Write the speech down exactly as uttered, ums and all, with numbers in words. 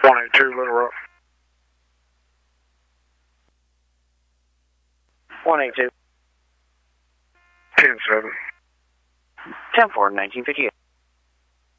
one eight two, Little Rock. one eight two. ten seven. ten four, nineteen fifty-eight.